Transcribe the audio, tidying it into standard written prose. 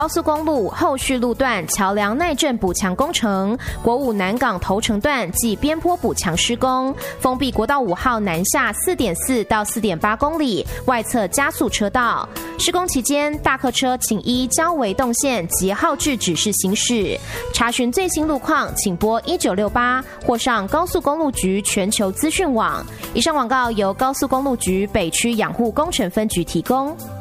高速公路后续路段桥梁耐震补强工程，国五南港头城段及边坡补强施工，封闭国道5号南下4.4到4.8公里，外侧加速车道。施工期间，大客车请依交维动线及号志指示行驶。查询最新路况，请拨1968或上高速公路局全球资讯网。以上广告由高速公路局北区养护工程分局提供。